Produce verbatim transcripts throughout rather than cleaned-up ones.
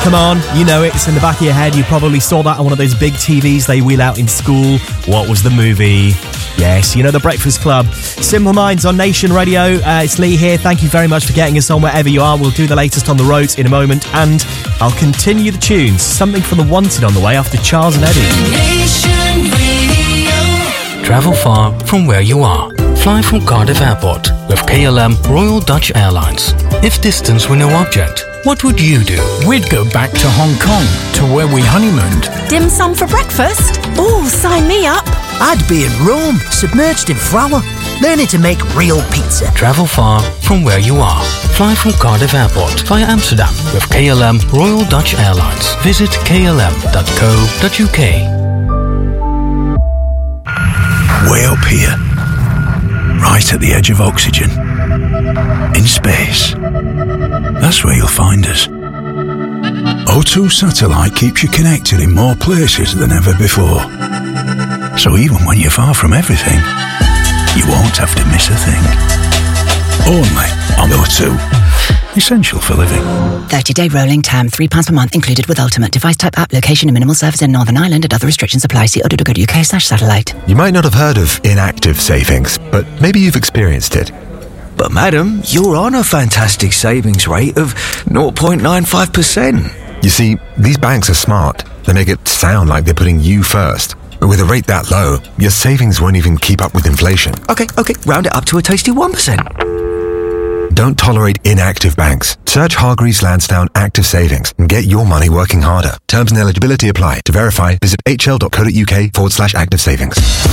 Come on, you know it, it's in the back of your head. You probably saw that on one of those big T Vs they wheel out in school. What was the movie? Yes, you know, The Breakfast Club. Simple Minds on Nation Radio. Uh, it's Lee here. Thank you very much for getting us on wherever you are. We'll do the latest on the roads in a moment, and I'll continue the tunes. Something from The Wanted on the way after Charles and Eddie. Nation Radio. Travel far from where you are. Fly from Cardiff Airport with K L M Royal Dutch Airlines. If distance were no object, what would you do? We'd go back to Hong Kong, to where we honeymooned. Dim sum for breakfast? Oh, sign me up. I'd be in Rome, submerged in flour, learning to make real pizza. Travel far from where you are. Fly from Cardiff Airport via Amsterdam with K L M Royal Dutch Airlines. Visit k l m dot co dot u k. Way up here, right at the edge of oxygen, in space. That's where you'll find us. O two Satellite keeps you connected in more places than ever before. So even when you're far from everything, you won't have to miss a thing. Only on O two. Essential for living. thirty-day rolling term, three pounds per month included with Ultimate. Device type app, location and minimal service in Northern Ireland and other restrictions apply. See o two dot co dot u k slash satellite. You might not have heard of inactive savings, but maybe you've experienced it. But madam, you're on a fantastic savings rate of zero point nine five percent. You see, these banks are smart. They make it sound like they're putting you first. But with a rate that low, your savings won't even keep up with inflation. Okay, okay, round it up to a tasty one percent. Don't tolerate inactive banks. Search Hargreaves Lansdowne Active Savings and get your money working harder. Terms and eligibility apply. To verify, visit h l dot co dot u k forward slash active savings.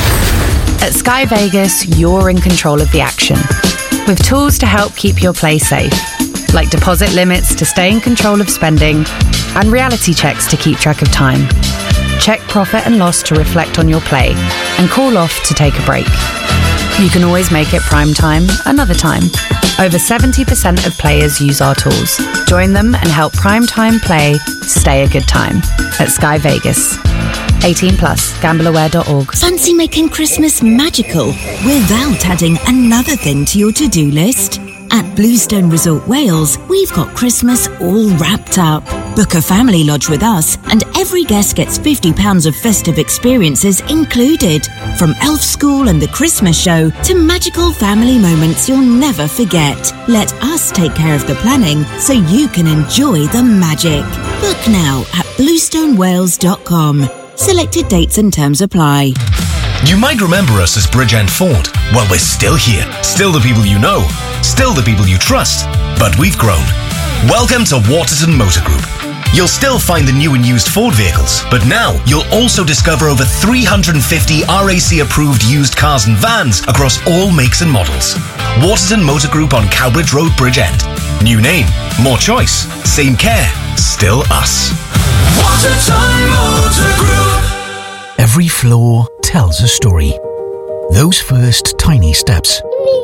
At Sky Vegas, you're in control of the action. With tools to help keep your play safe, like deposit limits to stay in control of spending and reality checks to keep track of time. Check profit and loss to reflect on your play and call off to take a break. You can always make it prime time another time. Over seventy percent of players use our tools. Join them and help prime time play stay a good time at Sky Vegas. eighteen plus, gamble aware dot org. Fancy making Christmas magical without adding another thing to your to-do list? At Bluestone Resort Wales, we've got Christmas all wrapped up. Book a family lodge with us and every guest gets fifty pounds of festive experiences included. From Elf School and the Christmas show to magical family moments you'll never forget. Let us take care of the planning so you can enjoy the magic. Book now at bluestone wales dot com. Selected dates and terms apply. You might remember us as Bridgend Ford. Well, we're still here. Still the people you know. Still the people you trust. But we've grown. Welcome to Waterton Motor Group. You'll still find the new and used Ford vehicles, but now you'll also discover over three hundred fifty R A C-approved used cars and vans across all makes and models. Waterton Motor Group on Cowbridge Road, Bridgend. New name, more choice, same care, still us. Waterton Motor Group. Every floor tells a story. Those first tiny steps.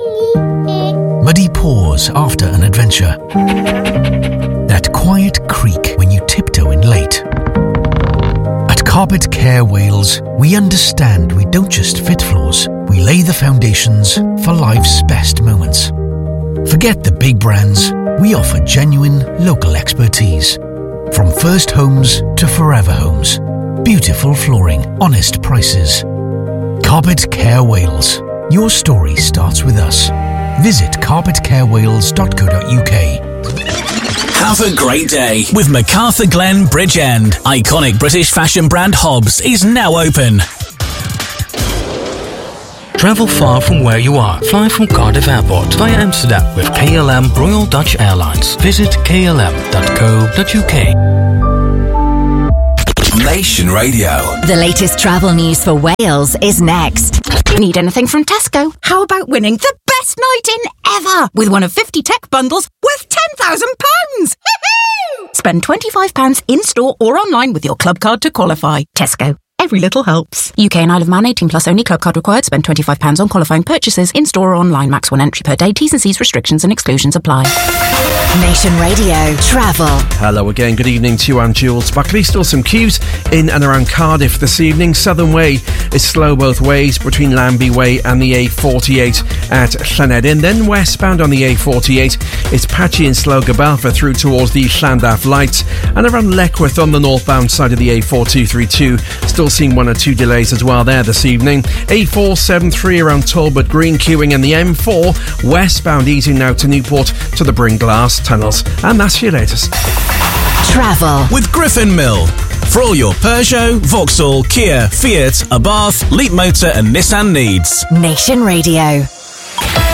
Muddy paws after an adventure. That quiet creak when you tiptoe in late. At Carpet Care Wales, we understand we don't just fit floors, we lay the foundations for life's best moments. Forget the big brands, we offer genuine local expertise. From first homes to forever homes. Beautiful flooring, honest prices. Carpet Care Wales. Your story starts with us. Visit carpet care wales dot co dot u k. Have a great day with MacArthur Glen Bridgend. Iconic British fashion brand Hobbs is now open. Travel far from where you are. Fly from Cardiff Airport via Amsterdam with K L M Royal Dutch Airlines. Visit k l m dot co dot u k. Nation Radio. The latest travel news for Wales is next. Need anything from Tesco? How about winning the best night in ever with one of fifty tech bundles worth ten thousand pounds? Spend twenty-five pounds in-store or online with your club card to qualify. Tesco. Every little helps. U K and Isle of Man, eighteen plus only. Club card required. Spend twenty-five pounds on qualifying purchases in store or online. Max one entry per day. T's and C's, restrictions and exclusions apply. Nation Radio Travel. Hello again, good evening to you. I'm Jules Buckley. Still some queues in and around Cardiff this evening. Southern Way is slow both ways between Lambie Way and the A forty-eight at Llanedin. Then westbound on the A forty-eight, it's patchy and slow Gabalfa through towards the Llandaff Lights, and around Leckworth on the northbound side of the A four two three two. Still seeing one or two delays as well there this evening. A four seventy-three around Talbot Green queuing, and the M four westbound easing now to Newport to the Bringlass tunnels. And that's your latest. Travel with Griffin Mill. For all your Peugeot, Vauxhall, Kia, Fiat, Abarth, Leap Motor and Nissan needs. Nation Radio.